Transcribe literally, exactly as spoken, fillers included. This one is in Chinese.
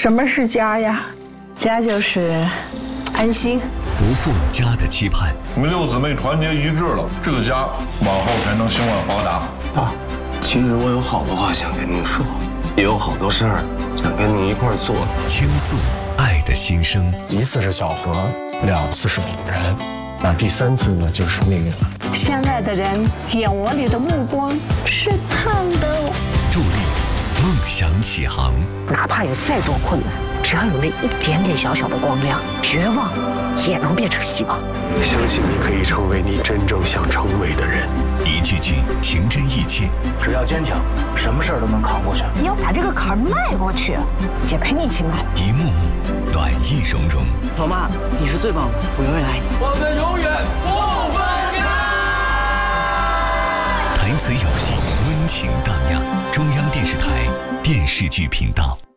什么是家呀？ 家就是安心， 不负家的期盼。 我们六姊妹团结一致了，这个家往后才能兴旺发达。 爸，其实我有好多话想跟您说，也有好多事儿想跟您一块儿做。 倾诉爱的心声， 一次是巧合，两次是偶然，那第三次呢就是命运了。 现在的人眼窝里的目光是烫的。 助力梦想起航， 哪怕有再多困难，只要有那一点点小小的光亮，绝望也能变成希望。 相信你可以成为你真正想成为的人。 一句句情真意切， 只要坚强，什么事儿都能扛过去。 你要把这个坎儿迈过去，姐陪你一起迈。 一幕幕短意融融。 老妈，你是最棒的，我永远爱你。 我们永远不分开。 台词有戏，温情荡漾。中央电视台电视剧频道。